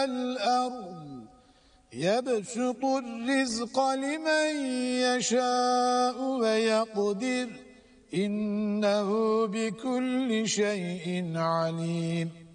الأرض يبسط الرزق لمن يشاء ويقدر إنه بكل شيء عليم